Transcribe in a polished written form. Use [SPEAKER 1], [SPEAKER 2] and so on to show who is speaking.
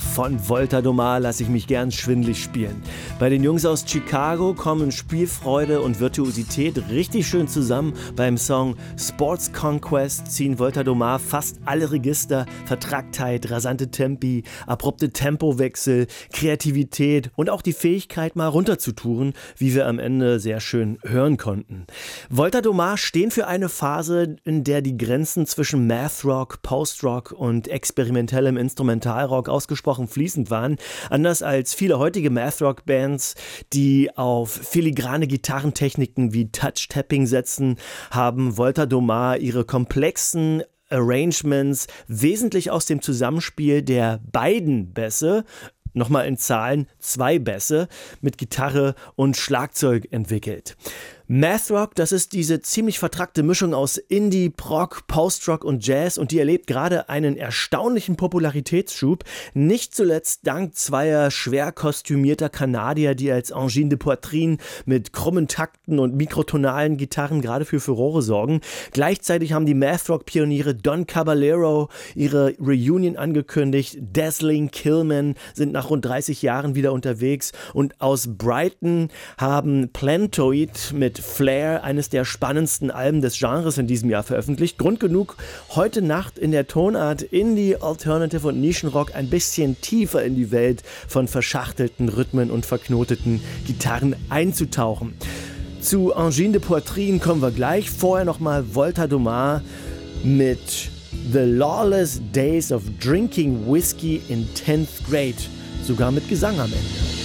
[SPEAKER 1] Von Volta Domar lasse ich mich gern schwindelig spielen. Bei den Jungs aus Chicago kommen Spielfreude und Virtuosität richtig schön zusammen. Beim Song Sports Conquest ziehen Volta Domar fast alle Register: Vertracktheit, rasante Tempi, abrupte Tempowechsel, Kreativität und auch die Fähigkeit, mal runterzutouren, wie wir am Ende sehr schön hören konnten. Volta Domar stehen für eine Phase, in der die Grenzen zwischen Math-Rock, Post-Rock und experimentellem Instrumentalrock ausgesprochen fließend waren. Anders als viele heutige Math-Rock-Bands, die auf filigrane Gitarrentechniken wie Touch-Tapping setzen, haben Volta Domar ihre komplexen Arrangements wesentlich aus dem Zusammenspiel der beiden Bässe, nochmal in Zahlen 2 Bässe, mit Gitarre und Schlagzeug entwickelt. Math-Rock, das ist diese ziemlich vertrackte Mischung aus Indie, Prog, Post-Rock und Jazz, und die erlebt gerade einen erstaunlichen Popularitätsschub, nicht zuletzt dank zweier schwer kostümierter Kanadier, die als Angine de Poitrine mit krummen Takten und mikrotonalen Gitarren gerade für Furore sorgen. Gleichzeitig haben die Math-Rock-Pioniere Don Caballero ihre Reunion angekündigt, Dazzling Killmen sind nach rund 30 Jahren wieder unterwegs, und aus Brighton haben Plantoid mit Flair eines der spannendsten Alben des Genres in diesem Jahr veröffentlicht. Grund genug, heute Nacht in der Tonart Indie, Alternative und Nischenrock ein bisschen tiefer in die Welt von verschachtelten Rhythmen und verknoteten Gitarren einzutauchen. Zu Angine de Poitrine kommen wir gleich. Vorher nochmal Volta Domar mit The Lawless Days of Drinking Whiskey in 10th Grade. Sogar mit Gesang am Ende.